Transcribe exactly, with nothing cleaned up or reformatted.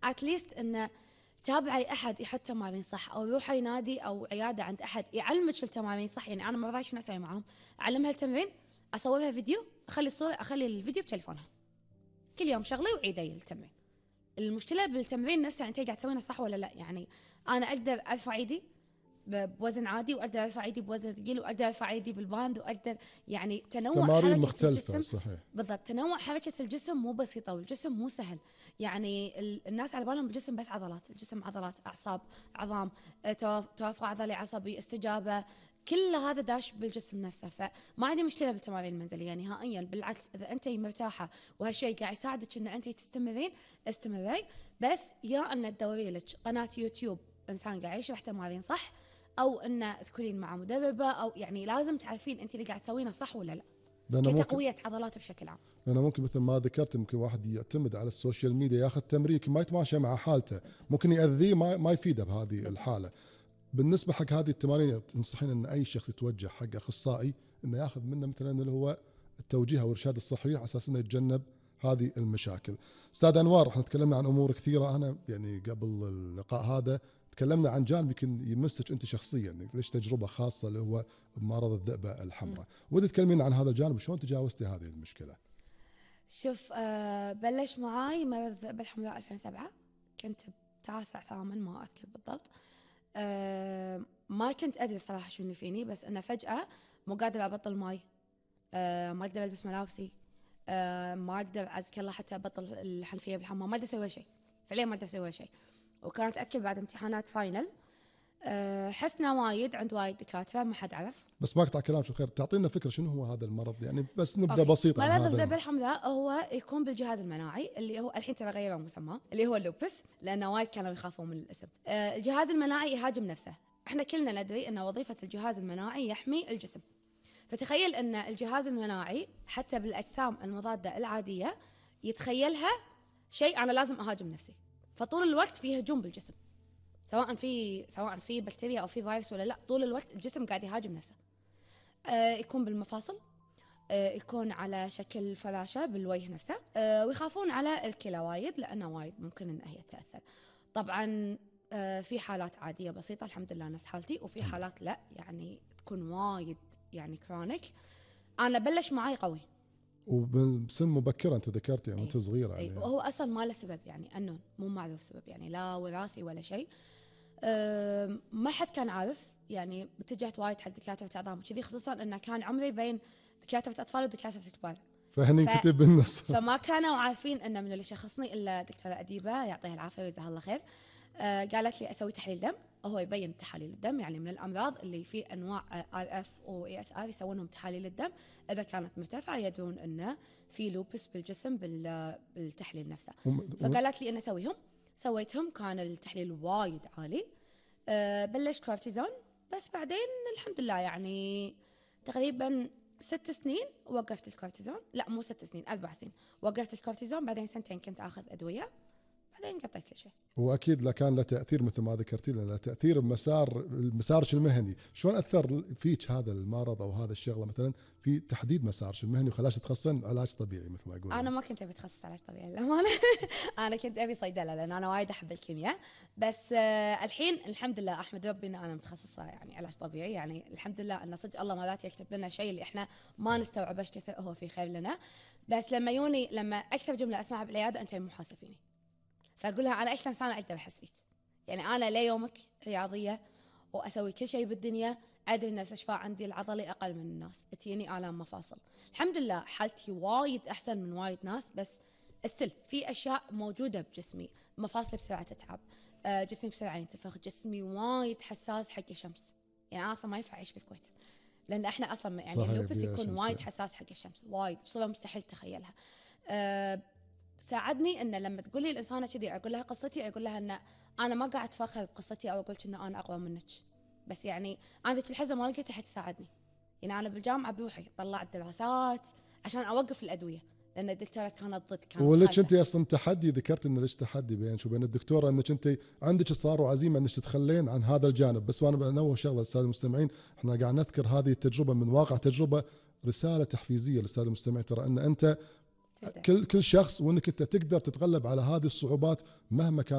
اتليست انه تابعي احد يحط تمارين صح، او روحي نادي او عياده عند احد يعلمك التمارين صح. يعني انا مرات شنو اسوي معاهم؟ اعلمها التمرين، اصورها فيديو، اخلي الصوره اخلي الفيديو بتليفونها، كل يوم شغلي وعيدي التمرين. المشكله بالتمرين نفسه انت قاعد تسوينه صح ولا لا. يعني انا اقدر ارفع ايدي بوزن عادي، واقدر ارفع ايدي بوزن ثقيل، واقدر ارفع ايدي بالباند، واقدر يعني تنوع تمارين حركه مختلفة. الجسم. صحيح بالضبط، تنوع حركه الجسم مو بسيطه، والجسم مو سهل. يعني الناس على بالهم الجسم بس عضلات، الجسم عضلات، اعصاب، عظام، توافق عضلي عصبي، استجابه، كل هذا داش بالجسم نفسه. فما عندي مشكله بالتمارين المنزليه نهائيا، بالعكس اذا انت مرتاحه وهالشيء قاعد يساعدك ان انت تستمرين استمري. بس يا ان تدوري لك قناه يوتيوب انسان قاعد يشرح تمارين صح، او ان تكونين مع مدربه، او يعني لازم تعرفين انت اللي قاعد تسوينه صح ولا لا، كتقويه عضلات بشكل عام. أنا ممكن مثل ما ذكرت ممكن واحد يعتمد على السوشيال ميديا ياخذ تمرين ما يتماشى مع حالته، ممكن يأذيه ما, ما يفيده بهذه الحالة. بالنسبة حق هذه التمارين تنصحين أن أي شخص يتوجه حق أخصائي أنه ياخذ منه مثلا اللي هو التوجيه أو الإرشاد الصحي على أساس أنه يتجنب هذه المشاكل. أستاذ أنوار، احنا تكلمنا عن أمور كثيرة. أنا يعني قبل اللقاء هذا تكلمنا عن جانب يمكن يمسك أنت شخصيا، ليش تجربة خاصة اللي هو مرض الذئبة الحمراء، ودي تكلمين عن هذا الجانب شلون تجاوزتي هذه المشكلة. شوف، أه بلش معاي مرض الذئبة الحمراء ألفين وسبعة، كنت بتاسع ثامن ما أذكر بالضبط. أه ما كنت أدري صراحة شو اللي فيني، بس أنا فجأة مو قادرة أبطل ماي، أه ما أقدر ألبس ملابسي، أه ما أقدر أعزك الله حتى أبطل الحنفية بالحمام، ما أقدر أسوي شيء فعليا، ما أقدر أسوي شيء. وكانت أذكر بعد امتحانات فاينل، أه حسنا وايد عند وايد دكاترة ما حد عرف. بس ما اقطع كلام، شو خير تعطينا فكرة شنو هو هذا المرض يعني، بس نبدأ أوكي. بسيط عن مرض هذا. الذئبة الحمراء هو يكون بالجهاز المناعي، اللي هو الحين ترى غيروا مسماه اللي هو اللوبس، لأنه وايد كانوا يخافون من الاسم. أه الجهاز المناعي يهاجم نفسه. احنا كلنا ندري أن وظيفة الجهاز المناعي يحمي الجسم. فتخيل أن الجهاز المناعي حتى بالأجسام المضادة العادية يتخيلها شيء أنا لازم أهاجم نفسي، فطول الوقت في هجوم بالجسم، سواء في سواء في بكتيريا أو في فيروس ولا لا، طول الوقت الجسم قاعد يهاجم نفسه. أه يكون بالمفاصل، أه يكون على شكل فراشة بالوجه نفسه، أه ويخافون على الكلى وايد لأنه وايد ممكن أن هي تأثر. طبعا أه في حالات عادية بسيطة الحمد لله نفس حالتي، وفي حالات لا يعني تكون وايد يعني كرونيك. أنا بلش معاي قوي وبسن مبكرة أنت ذكرتي وأنت أي. صغيرة أي. يعني. وهو أصلا ما له سبب يعني أنون، مو معروف سبب يعني، لا وراثي ولا شيء. أه ما حد كان عارف يعني. اتجهت وايد حق دكاترة عظام كذي، خصوصا أنه كان عمري بين دكاترة أطفال ودكاترة كبار، فهني ف... كتب بالنص. فما كانوا عارفين أن من اللي شخصني إلا دكتورة أديبة يعطيها العافية ويجزاها الله خير. أه قالت لي أسوي تحليل دم، هو يبين تحاليل الدم يعني من الأمراض اللي في أنواع آر إف و إي إس آر يسوونهم تحاليل الدم، إذا كانت مرتفعة يدرون أنه في لوبس بالجسم بالتحليل نفسه. فقالت لي أن أسويهم، سويتهم، كان التحليل وايد عالي. أه بلش كورتيزون، بس بعدين الحمد لله يعني تقريبا ست سنين وقفت الكورتيزون، لا مو ست سنين، أربع سنين وقفت الكورتيزون، بعدين سنتين كنت أخذ أدوية، بعدين قطعت كل شيء. واكيد لا كان له تاثير مثل ما ذكرتي لنا، تاثير بمسار مسارك المهني. شلون اثر فيك هذا المرض او هذا الشغله مثلا في تحديد مسارك المهني وخلاش تتخصصين علاج طبيعي مثل ما يقول؟ انا ما كنت ابي اتخصص علاج طبيعي للامانه. انا كنت ابي صيدله لان انا وايد احب الكيمياء، بس آه الحين الحمد لله احمد ربي ان انا متخصصه يعني علاج طبيعي. يعني الحمد لله ان صدق الله مرات يكتب لنا شيء اللي احنا ما نستوعبه ايش كثر هو في خير لنا. بس لما يوني لما اكثر جمله اسمعها بالعياده انت مو حاسه فيني، فاقول لها انا اكثر انسانه اقدر احس فيك. يعني انا ليومك رياضيه واسوي كل شيء بالدنيا، ادري ان الاستشفاء عندي العضلي اقل من الناس، تجيني الام مفاصل، الحمد لله حالتي وايد احسن من وايد ناس، بس استل في اشياء موجوده بجسمي، مفاصلي بسرعه تتعب، جسمي بسرعه ينتفخ، جسمي وايد حساس حق الشمس. يعني انا اصلا ما ينفع اعيش بالكويت لان احنا اصلا يعني اللوبس يكون وايد حساس حق الشمس، وايد بصوره مستحيل تخيلها. أه ساعدني ان لما تقول لي الانسانه كذي اقول لها قصتي، اقول لها ان انا ما قاعد اتفاخر بقصتي او اقول ان انا اقوى منك، بس يعني انا ذيك اللحظه ما لقيت احد يساعدني. يعني انا بالجامعه بروحي طلعت دراسات عشان اوقف الادويه لان الدكتوره كانت ضد، كانت ولك انت اصلا تحدي، ذكرت ان ليش تحدي بين شو بين الدكتوره انك انت عندك اصرار وعزيمه انك تتخلين عن هذا الجانب. بس وانا بنوه شغله للساده المستمعين، احنا قاعد نذكر هذه التجربه من واقع تجربه، رساله تحفيزيه للساده المستمعين، ترى ان انت كل كل شخص وانك انت تقدر تتغلب على هذه الصعوبات مهما كان